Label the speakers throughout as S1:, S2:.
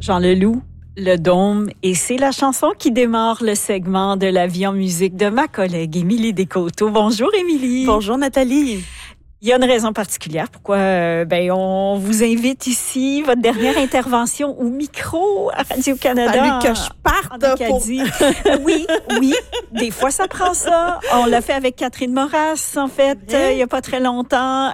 S1: Jean Leloup, Le Dôme, et c'est la chanson qui démarre le segment de La vie en musique de ma collègue Émilie Descoteaux. Bonjour Émilie.
S2: Bonjour Nathalie.
S1: Il y a une raison particulière pourquoi on vous invite ici, votre dernière intervention au micro à Radio-Canada.
S2: Fallu que je parte
S1: en Acadie. Oui, des fois ça prend ça. On l'a fait avec Catherine Moras, en fait, il y a pas très longtemps.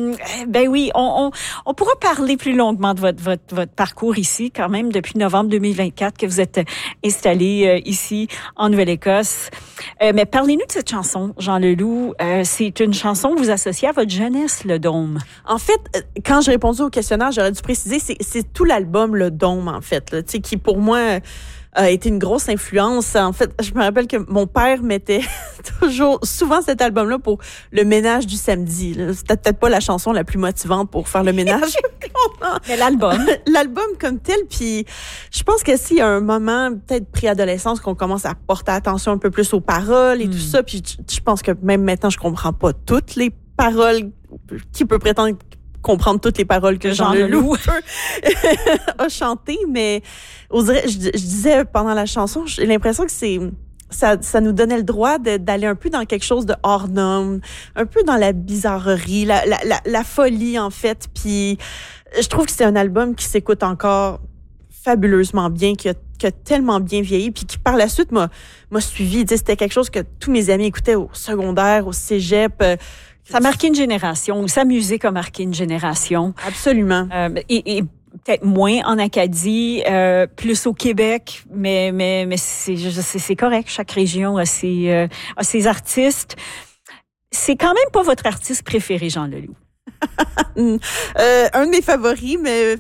S1: On pourra parler plus longuement de votre parcours ici, quand même, depuis novembre 2024 que vous êtes installée ici en Nouvelle-Écosse. Mais parlez-nous de cette chanson, Jean Leloup. C'est une chanson que vous associez à votre jeunesse, Le Dôme.
S2: En fait, quand j'ai répondu au questionnaire, j'aurais dû préciser, c'est tout l'album Le Dôme, en fait, là, qui pour moi a été une grosse influence. En fait, je me rappelle que mon père mettait souvent cet album-là pour le ménage du samedi. Là. C'était peut-être pas la chanson la plus motivante pour faire le ménage.
S1: Mais l'album.
S2: L'album comme tel, puis je pense que s'il y a un moment, peut-être préadolescence, qu'on commence à porter attention un peu plus aux paroles et tout ça, puis je pense que même maintenant, je comprends pas toutes les paroles. Qui peut prétendre comprendre toutes les paroles que Jean Leloup a chantées, mais je disais pendant la chanson, j'ai l'impression que ça nous donnait le droit d'aller un peu dans quelque chose de hors norme, un peu dans la bizarrerie, la folie en fait. Puis je trouve que c'est un album qui s'écoute encore fabuleusement bien, qui a tellement bien vieilli, puis qui par la suite m'a suivi. C'était quelque chose que tous mes amis écoutaient au secondaire, au cégep.
S1: Ça a marqué une génération, ou sa musique a marqué une génération.
S2: Absolument.
S1: Et peut-être moins en Acadie, plus au Québec, mais c'est correct. Chaque région a ses artistes. C'est quand même pas votre artiste préféré, Jean Leloup.
S2: Un de mes favoris, mais...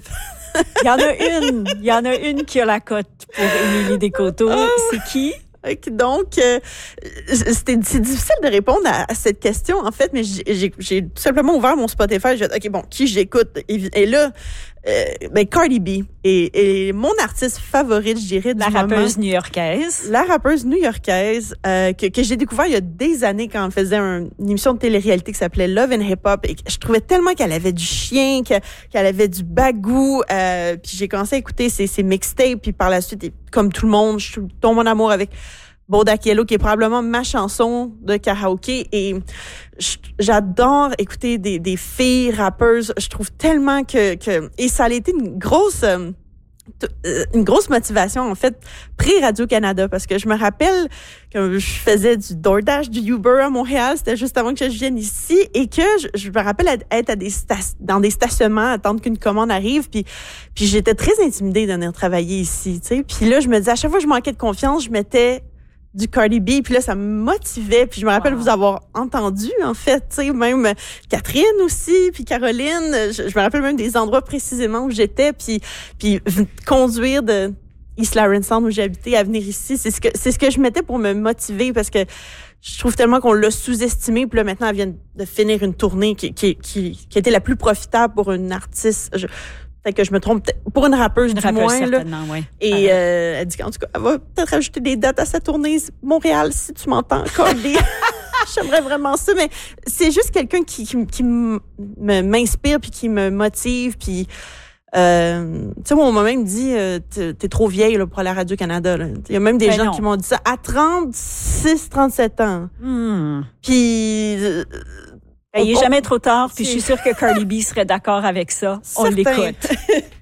S1: Il y en a une qui a la cote pour Émilie Descoteaux. C'est qui?
S2: Donc, c'est difficile de répondre à cette question, en fait, mais j'ai tout simplement ouvert mon Spotify. J'ai dit, OK, bon, qui j'écoute? Et là, Cardi B est mon artiste favorite, je dirais, du moment.
S1: La rappeuse new-yorkaise.
S2: La rappeuse new-yorkaise, que j'ai découvert il y a des années quand on faisait une émission de télé-réalité qui s'appelait Love and Hip Hop. Et je trouvais tellement qu'elle avait du chien, qu'elle avait du bagou. Puis j'ai commencé à écouter ses mixtapes. Puis par la suite, comme tout le monde, je tombe en amour avec Bodak Yellow, qui est probablement ma chanson de karaoké. Et j'adore écouter des filles rappeuses. Je trouve tellement que et ça a été une grosse motivation, en fait, pré-Radio-Canada, parce que je me rappelle que je faisais du DoorDash, du Uber à Montréal, c'était juste avant que je vienne ici, et que je me rappelle être dans des stationnements, attendre qu'une commande arrive, puis j'étais très intimidée de venir travailler ici, tu sais. Puis là, je me disais, à chaque fois que je manquais de confiance, je mettais du Cardi B, puis là, ça me motivait, puis je me rappelle vous avoir entendu, en fait, tu sais, même Catherine aussi, puis Caroline, je me rappelle même des endroits précisément où j'étais, puis conduire de East Lawrence Sound où j'habitais à venir ici, c'est ce que je mettais pour me motiver, parce que je trouve tellement qu'on l'a sous-estimé, puis là, maintenant, elle vient de finir une tournée qui était la plus profitable pour une artiste. Peut-être que je me trompe, pour une rappeuse du moins.
S1: Certainement, oui.
S2: Et elle dit qu'en tout cas, elle va peut-être rajouter des dates à sa tournée Montréal, si tu m'entends, Cardi. J'aimerais vraiment ça, mais c'est juste quelqu'un qui m'inspire, puis qui me motive, puis... tu sais, mon maman me dit t'es trop vieille là, pour aller à Radio-Canada. Il y a même des gens qui m'ont dit ça à 37 ans. Puis...
S1: il n'est jamais trop tard, puis je suis sûre que Cardi B serait d'accord avec ça. On l'écoute.